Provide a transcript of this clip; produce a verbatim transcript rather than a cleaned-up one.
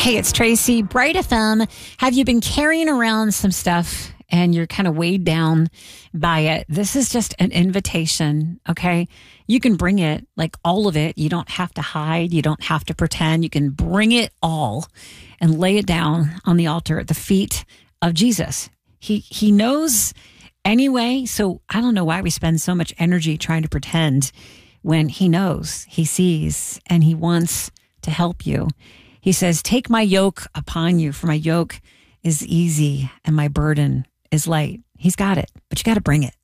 Hey, it's Tracy, Bright F M. Have you been carrying around some stuff and you're kind of weighed down by it? This is just an invitation, okay? You can bring it, like all of it. You don't have to hide. You don't have to pretend. You can bring it all and lay it down on the altar at the feet of Jesus. He he knows anyway, so I don't know why we spend so much energy trying to pretend when he knows, he sees, and he wants to help you. He says, take my yoke upon you, for my yoke is easy and my burden is light. He's got it, but you got to bring it.